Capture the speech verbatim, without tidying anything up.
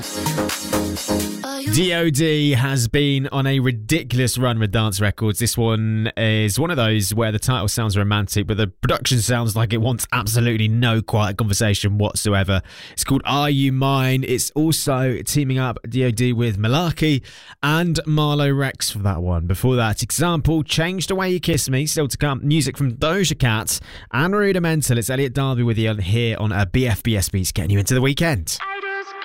D O D has been on a ridiculous run with dance records. This one is one of those where the title sounds romantic, but the production sounds like it wants absolutely no quiet conversation whatsoever. It's called Are You Mine? It's also teaming up D O D with Malarkey and Marlo Rex for that one. Before that, Example, Change the Way You Kiss Me. Still to come, music from Doja Cat and Rudimental. It's Elliot Darby with you here on a B F B S Beats, getting you into the weekend.